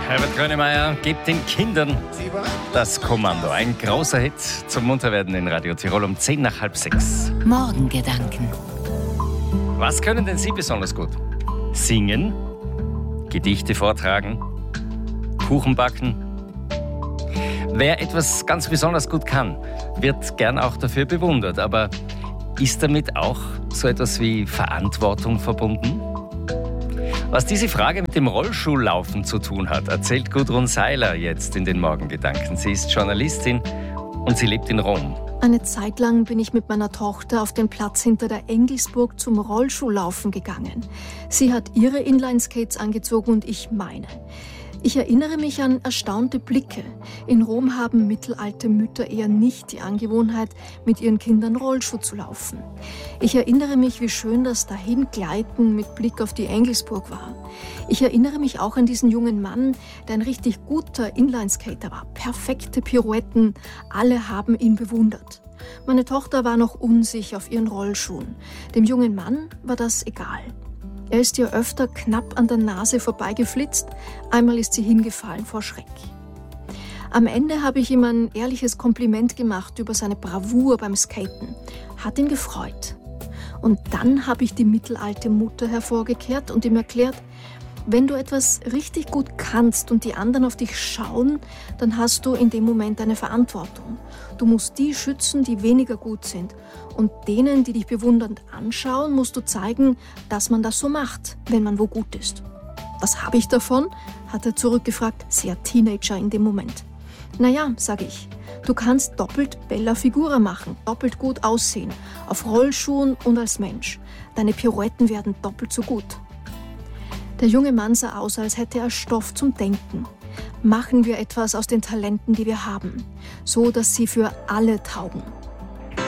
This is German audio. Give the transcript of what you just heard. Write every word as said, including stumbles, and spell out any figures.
Herbert Grönemeyer gibt den Kindern das Kommando. Ein großer Hit zum Munterwerden in Radio Tirol um zehn nach halb sechs. Morgengedanken. Was können denn Sie besonders gut? Singen, Gedichte vortragen, Kuchen backen. Wer etwas ganz besonders gut kann, wird gern auch dafür bewundert. Aber ist damit auch so etwas wie Verantwortung verbunden? Was diese Frage mit dem Rollschuhlaufen zu tun hat, erzählt Gudrun Seiler jetzt in den Morgengedanken. Sie ist Journalistin und sie lebt in Rom. Eine Zeit lang bin ich mit meiner Tochter auf den Platz hinter der Engelsburg zum Rollschuhlaufen gegangen. Sie hat ihre Inlineskates angezogen und ich meine. Ich erinnere mich an erstaunte Blicke. In Rom haben mittelalte Mütter eher nicht die Angewohnheit, mit ihren Kindern Rollschuh zu laufen. Ich erinnere mich, wie schön das Dahingleiten mit Blick auf die Engelsburg war. Ich erinnere mich auch an diesen jungen Mann, der ein richtig guter Inlineskater war. Perfekte Pirouetten, alle haben ihn bewundert. Meine Tochter war noch unsicher auf ihren Rollschuhen. Dem jungen Mann war das egal. Er ist ihr öfter knapp an der Nase vorbeigeflitzt, einmal ist sie hingefallen vor Schreck. Am Ende habe ich ihm ein ehrliches Kompliment gemacht über seine Bravour beim Skaten. Hat ihn gefreut. Und dann habe ich die mittelalte Mutter hervorgekehrt und ihm erklärt, wenn du etwas richtig gut kannst und die anderen auf dich schauen, dann hast du in dem Moment eine Verantwortung. Du musst die schützen, die weniger gut sind. Und denen, die dich bewundernd anschauen, musst du zeigen, dass man das so macht, wenn man wo gut ist. Was habe ich davon? Hat er zurückgefragt, sehr Teenager in dem Moment. Naja, sage ich, du kannst doppelt bella figura machen, doppelt gut aussehen, auf Rollschuhen und als Mensch. Deine Pirouetten werden doppelt so gut. Der junge Mann sah aus, als hätte er Stoff zum Denken. Machen wir etwas aus den Talenten, die wir haben, so dass sie für alle taugen.